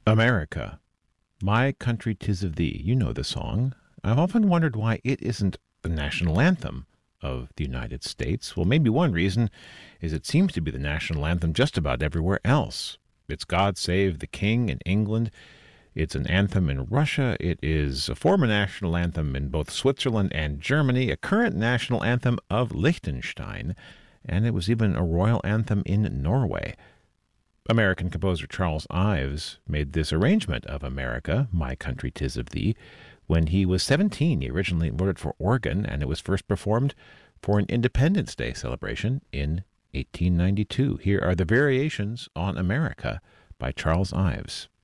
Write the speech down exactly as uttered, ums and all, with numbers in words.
America, My Country 'Tis of Thee. You know the song. I've often wondered why it isn't the national anthem of the United States. Well, maybe one reason is it seems to be the national anthem just about everywhere else. It's God Save the King in England. It's an anthem in Russia. It is a former national anthem in both Switzerland and Germany, a current national anthem of Liechtenstein, and it was even a royal anthem in Norway. American composer Charles Ives made this arrangement of America, My Country 'Tis of Thee, when he was seventeen. He originally wrote it for organ, and it was first performed for an Independence Day celebration in eighteen ninety-two. Here are the variations on America by Charles Ives.